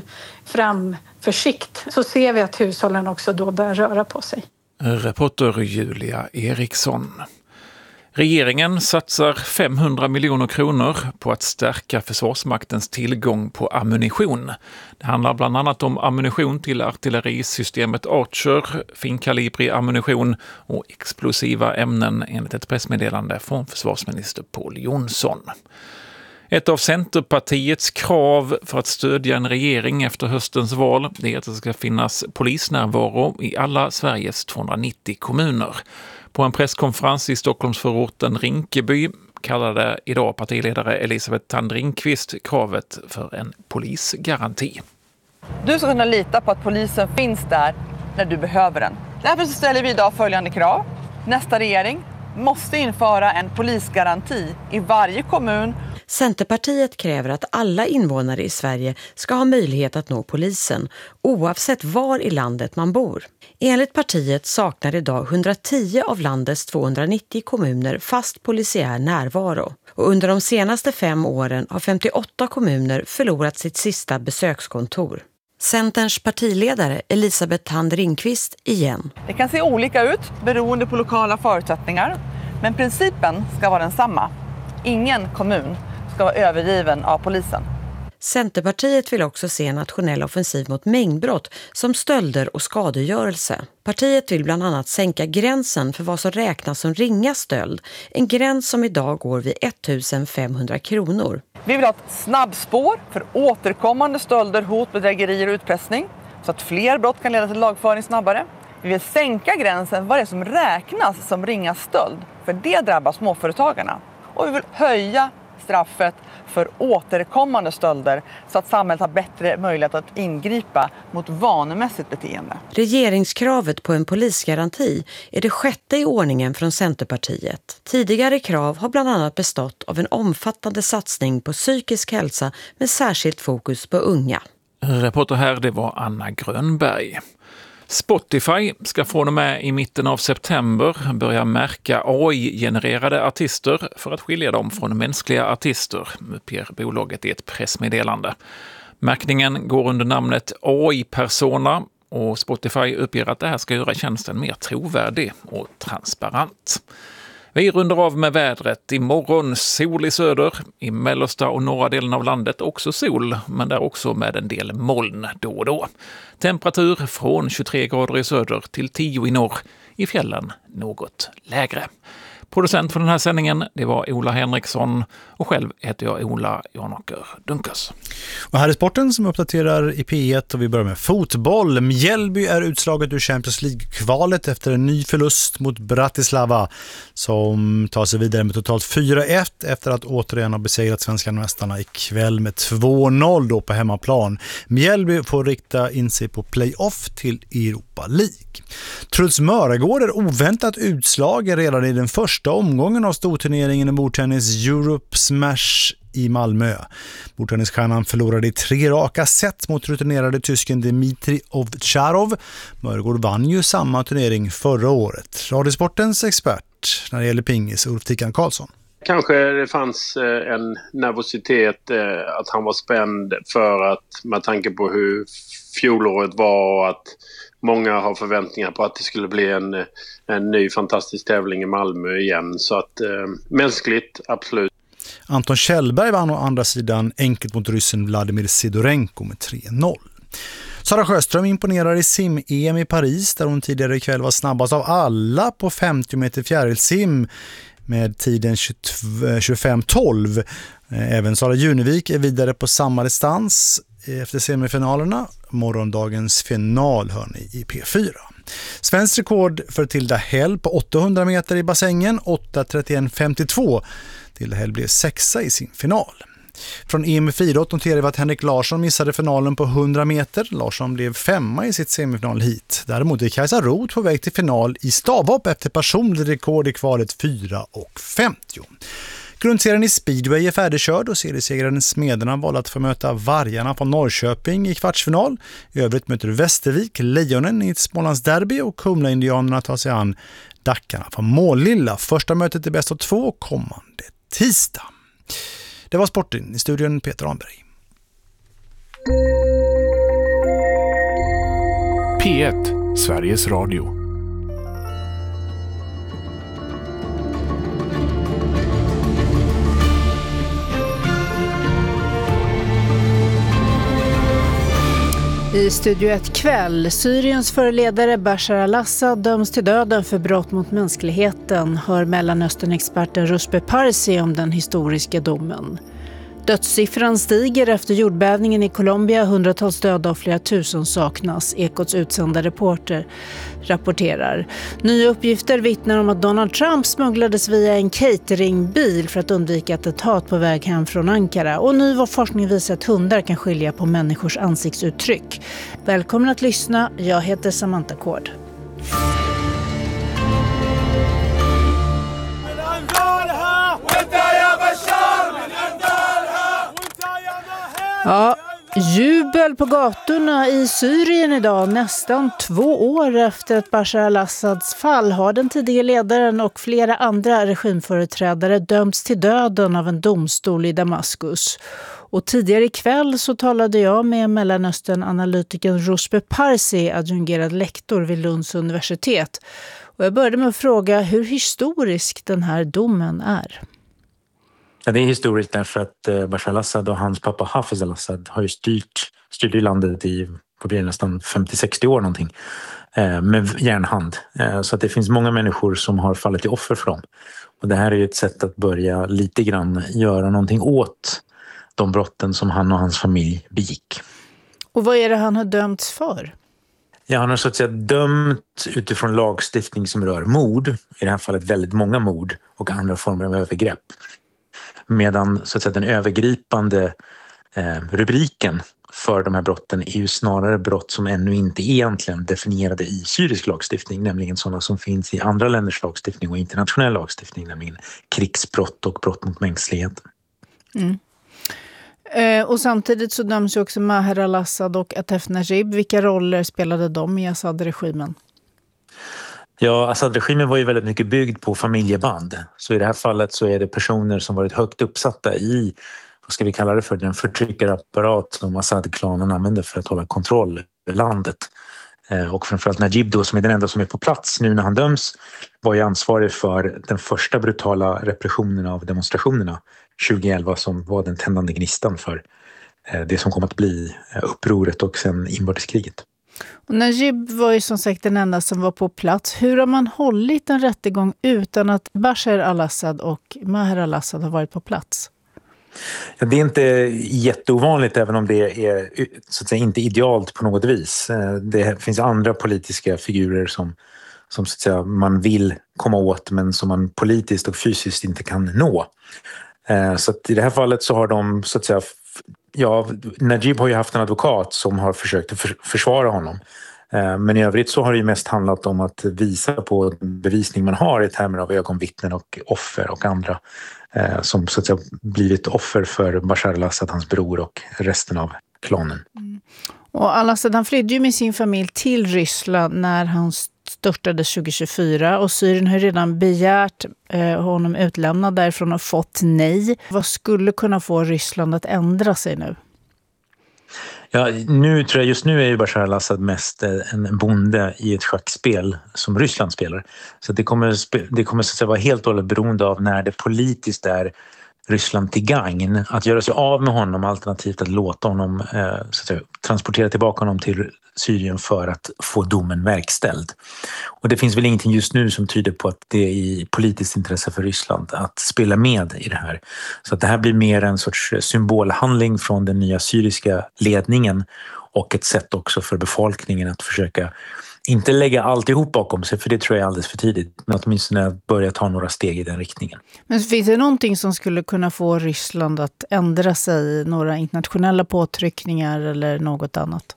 framförsikt så ser vi att hushållen också då börjar röra på sig. Reporter Julia Eriksson. Regeringen satsar 500 miljoner kronor på att stärka Försvarsmaktens tillgång på ammunition. Det handlar bland annat om ammunition till artillerisystemet Archer, finkalibrig ammunition och explosiva ämnen enligt ett pressmeddelande från försvarsminister Pål Jonsson. Ett av Centerpartiets krav för att stödja en regering efter höstens val är att det ska finnas polisnärvaro i alla Sveriges 290 kommuner. På en presskonferens i Stockholmsförorten Rinkeby kallade idag partiledare Elisabeth Thand Ringqvist kravet för en polisgaranti. Du ska kunna lita på att polisen finns där när du behöver den. Därför så ställer vi idag följande krav. Nästa regering måste införa en polisgaranti i varje kommun. Centerpartiet kräver att alla invånare i Sverige ska ha möjlighet att nå polisen oavsett var i landet man bor. Enligt partiet saknar idag 110 av landets 290 kommuner fast polisiär närvaro. Och under de senaste 5 åren har 58 kommuner förlorat sitt sista besökskontor. Centerns partiledare Elisabeth Thand Ringqvist igen. Det kan se olika ut beroende på lokala förutsättningar, men principen ska vara densamma. Ingen kommun ska vara övergiven av polisen. Centerpartiet vill också se en nationell offensiv mot mängdbrott som stölder och skadegörelse. Partiet vill bland annat sänka gränsen för vad som räknas som ringa stöld. En gräns som idag går vid 1 500 kronor. Vi vill ha ett snabbspår för återkommande stölder, hot, bedrägerier och utpressning så att fler brott kan leda till lagföring snabbare. Vi vill sänka gränsen vad det är som räknas som ringa stöld, för det drabbar småföretagarna. Och vi vill höja straffet för återkommande stölder så att samhället har bättre möjlighet att ingripa mot vanemässigt beteende. Regeringskravet på en polisgaranti är det 6:e i ordningen från Centerpartiet. Tidigare krav har bland annat bestått av en omfattande satsning på psykisk hälsa med särskilt fokus på unga. Reporter här, det var Anna Grönberg. Spotify ska från och med i mitten av september börja märka AI-genererade artister för att skilja dem från mänskliga artister, uppger bolaget i ett pressmeddelande. Märkningen går under namnet AI-persona och Spotify uppger att det här ska göra tjänsten mer trovärdig och transparent. Vi rundar av med vädret. Imorgon sol i söder, i mellersta och norra delen av landet också sol, men där också med en del moln då och då. Temperatur från 23 grader i söder till 10 i norr, i fjällen något lägre. Producent för den här sändningen, det var Ola Henriksson och själv heter jag Ola Janåker Dunkers. Och här är sporten som uppdaterar i P1 och vi börjar med fotboll. Mjällby är utslaget ur Champions League-kvalet efter en ny förlust mot Bratislava som tar sig vidare med totalt 4-1 efter att återigen ha besegrat svenska mästarna ikväll med 2-0 då på hemmaplan. Mjällby får rikta in sig på playoff till Europa League. Truls Möragård är oväntat utslag redan i den första omgången av storturneringen i bordtennis Europe Smash i Malmö. Bordtennisstjärnan förlorade i 3 raka set mot rutinerade tysken Dmitri Ovtcharov. Möragård vann ju samma turnering förra året. Radiosportens expert när det gäller pingis, Ulf Tickan Karlsson. Kanske det fanns en nervositet att han var spänd för att med tanke på hur fjolåret var och att många har förväntningar på att det skulle bli en ny fantastisk tävling i Malmö igen. Så att mänskligt, absolut. Anton Kjellberg vann å andra sidan enkelt mot ryssen Vladimir Sidorenko med 3-0. Sara Sjöström imponerar i sim-EM i Paris där hon tidigare ikväll var snabbast av alla på 50 meter fjärilsim med tiden 25:12. Även Sara Junevik är vidare på samma distans efter semifinalerna. Morgondagens final hör ni i P4. Svenskt rekord för Tilda Hell på 800 meter i bassängen, 8:31,52. Tilda Hell blev 6:a i sin final. Från EM i friidrott noterar vi att Henrik Larsson missade finalen på 100 meter. Larsson blev 5:a i sitt semifinal hit. Däremot är Kajsa Roth på väg till final i stavhopp efter personlig rekord i kvalet 4:50. Grundserien i speedway är färdigkörd och seriesegraren Smederna valde att få möta Vargarna från Norrköping i kvartsfinal. I övrigt möter Västervik Lejonen i ett Smålandsderby och Kumla-indianerna tar sig an Dackarna från Målilla. Första mötet är bäst av 2 kommande tisdag. Det var sporten i studion Peter Anberg. P1, Sveriges Radio. I Studio 1 kväll, Syriens föreledare Bashar al-Assad döms till döden för brott mot mänskligheten, hör Mellanöstern-experten Rushdie Parsi om den historiska domen. Dödssiffran stiger efter jordbävningen i Colombia, hundratals döda och flera tusen saknas, Ekots utsända reporter rapporterar. Nya uppgifter vittnar om att Donald Trump smugglades via en cateringbil för att undvika attentat på väg hem från Ankara. Och ny forskning visar att hundar kan skilja på människors ansiktsuttryck. Välkommen att lyssna, jag heter Samantha Kård. Ja, jubel på gatorna i Syrien idag, nästan 2 år efter att Bashar al-Assads fall har den tidigare ledaren och flera andra regimföreträdare dömts till döden av en domstol i Damaskus. Och tidigare ikväll så talade jag med Mellanöstern-analytikern Rushdie Parsi, adjungerad lektor vid Lunds universitet. Och jag började med att fråga hur historisk den här domen är. Ja, det är historiskt därför att Bashar al-Assad och hans pappa Hafez al-Assad har ju styrt i landet i nästan 50-60 år någonting med järnhand. Så att det finns många människor som har fallit i offer för dem. Och det här är ju ett sätt att börja lite grann göra någonting åt de brotten som han och hans familj begick. Och vad är det han har dömts för? Ja, han har så att säga dömt utifrån lagstiftning som rör mord, i det här fallet väldigt många mord och andra former av övergrepp. Medan så att säga, den övergripande rubriken för de här brotten är ju snarare brott som ännu inte egentligen definierade i syrisk lagstiftning, nämligen sådana som finns i andra länders lagstiftning och internationell lagstiftning, nämligen krigsbrott och brott mot mänskligheten. Mm. Och samtidigt så döms ju också Maher al-Assad och Atef Najib. Vilka roller spelade de i Assad-regimen? Ja, Assad-regimen var ju väldigt mycket byggd på familjeband. Så i det här fallet så är det personer som varit högt uppsatta i, vad ska vi kalla det för, den förtryckarapparat som Assad-klanen använder för att hålla kontroll över landet. Och framförallt Najib då, som är den enda som är på plats nu när han döms, var ju ansvarig för den första brutala repressionen av demonstrationerna 2011 som var den tändande gnistan för det som kom att bli upproret och sen inbördeskriget. Och Najib var ju som sagt den enda som var på plats. Hur har man hållit en rättegång utan att Bashar al-Assad och Maher al-Assad har varit på plats? Ja, det är inte jätteovanligt, även om det är så att säga inte idealt på något vis. Det finns andra politiska figurer som så att säga, man vill komma åt men som man politiskt och fysiskt inte kan nå. Så att i det här fallet så har de så att säga, ja, Najib har ju haft en advokat som har försökt försvara honom. Men i övrigt så har det ju mest handlat om att visa på bevisning man har i termer av ögonvittnen och offer och andra som så att säga blivit offer för Bashar al-Assad, hans bror och resten av klanen. Mm. Och al-Assad, han flydde ju med sin familj till Ryssland när han störtades 2024 och Syrien har redan begärt honom utlämnad därifrån och fått nej. Vad skulle kunna få Ryssland att ändra sig nu? Ja, nu tror jag just nu är ju Bashar al-Assad mest en bonde i ett schackspel som Ryssland spelar. Så det kommer så att säga vara helt och hållet beroende av när det politiskt är Ryssland till gagn att göra sig av med honom, alternativt att låta honom så att säga, transportera tillbaka honom till Syrien för att få domen verkställd. Och det finns väl ingenting just nu som tyder på att det är i politiskt intresse för Ryssland att spela med i det här. Så att det här blir mer en sorts symbolhandling från den nya syriska ledningen och ett sätt också för befolkningen att försöka inte lägga alltihop bakom sig, för det tror jag är alldeles för tidigt, men åtminstone börja ta några steg i den riktningen. Men finns det någonting som skulle kunna få Ryssland att ändra sig, några internationella påtryckningar eller något annat?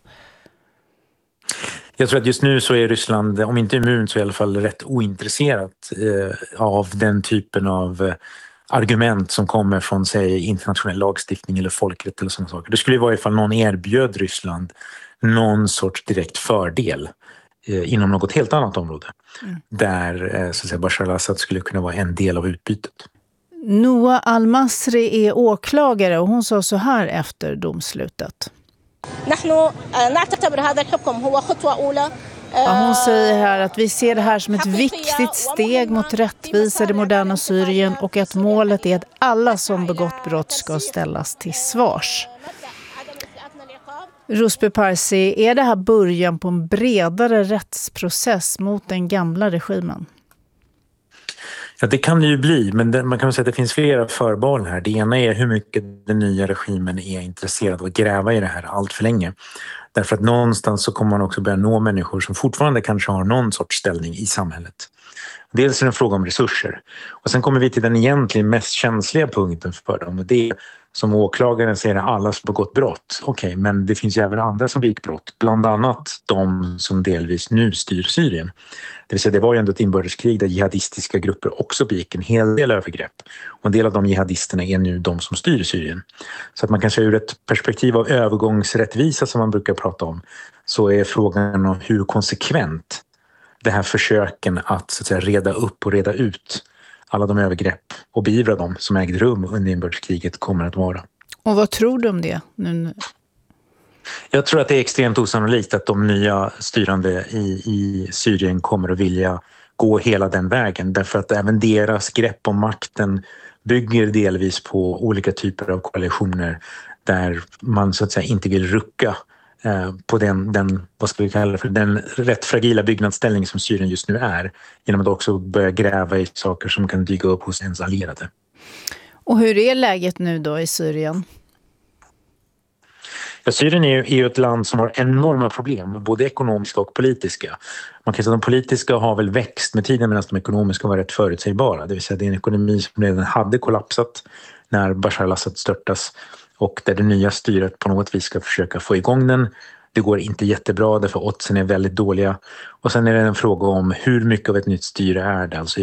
Jag tror att just nu så är Ryssland, om inte immun så i alla fall rätt ointresserat av den typen av argument som kommer från, säg, internationell lagstiftning eller folkrätt eller sådana saker. Det skulle i varje fall någon erbjöd Ryssland någon sorts direkt fördel inom något helt annat område. Där så att säga, Bashar al-Assad skulle kunna vara en del av utbytet. Noa Al-Masri är åklagare och hon sa så här efter domslutet. Hon säger här att vi ser det här som ett viktigt steg mot rättvisa i det moderna Syrien och att målet är att alla som begått brott ska ställas till svars. Ruspe Parsi, är det här början på en bredare rättsprocess mot den gamla regimen? Ja, det kan det ju bli, men man kan säga att det finns flera förbehåll här. Det ena är hur mycket den nya regimen är intresserad av att gräva i det här allt för länge. Därför att någonstans så kommer man också börja nå människor som fortfarande kanske har någon sorts ställning i samhället. Dels är det en fråga om resurser. Och sen kommer vi till den egentligen mest känsliga punkten för dem. Och det är, som åklagaren säger, alla som begått brott. Okej, men det finns ju även andra som begick brott. Bland annat de som delvis nu styr Syrien. Det vill säga, det var ju ändå ett inbördeskrig där jihadistiska grupper också begick en hel del övergrepp. Och en del av de jihadisterna är nu de som styr Syrien. Så att man kan säga ur ett perspektiv av övergångsrättvisa som man brukar prata om, så är frågan om hur konsekvent det här försöken att, så att säga, reda upp och reda ut alla de övergrepp och beivra dem som ägde rum under inbördeskriget kommer att vara. Och vad tror du om det nu? Jag tror att det är extremt osannolikt att de nya styrande i Syrien kommer att vilja gå hela den vägen. Därför att även deras grepp om makten bygger delvis på olika typer av koalitioner där man så att säga inte vill rucka på den vad ska vi kalla det för, den rätt fragila byggnadsställning som Syrien just nu är, genom att också börja gräva i saker som kan dyka upp hos ens allierade. Och hur är läget nu då i Syrien? Ja, Syrien är ju ett land som har enorma problem, både ekonomiska och politiska. Man kan säga att de politiska har väl växt med tiden medan de ekonomiska var rätt förutsägbara. Det vill säga det är en ekonomi som redan hade kollapsat när Bashar al-Assad störtas och där det nya styret på något vis ska försöka få igång den. Det går inte jättebra därför oddsen är väldigt dåliga. Och sen är det en fråga om hur mycket av ett nytt styre är det. Alltså